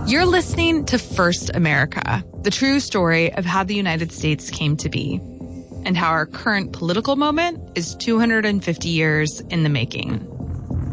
You're listening to First America, the true story of how the United States came to be and how our current political moment is 250 years in the making.